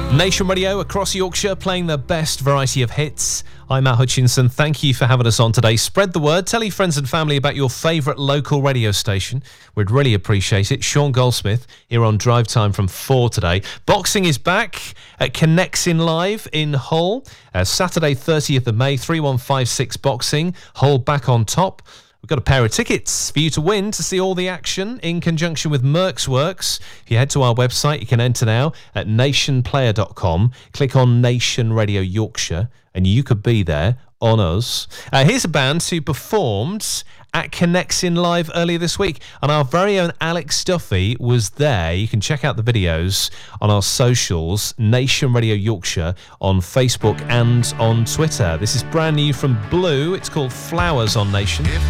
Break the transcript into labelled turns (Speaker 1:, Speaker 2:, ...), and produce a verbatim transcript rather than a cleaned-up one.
Speaker 1: Nation Radio across Yorkshire, playing the best variety of hits. I'm Matt Hutchinson. Thank you for having us on today. Spread the word. Tell your friends and family about your favourite local radio station. We'd really appreciate it. Sean Goldsmith here on Drive Time from four today. Boxing is back at Connexin Live in Hull. Uh, Saturday, thirtieth of May, three one five six Boxing. Hull back on top. We've got a pair of tickets for you to win to see all the action in conjunction with Merck's Works. If you head to our website, you can enter now at nation player dot com. Click on Nation Radio Yorkshire and you could be there on us. Uh, here's a band who performed at Connexin Live earlier this week, and our very own Alex Duffy was there. You can check out the videos on our socials, Nation Radio Yorkshire, on Facebook and on Twitter. This is brand new from Blue. It's called Flowers on Nation.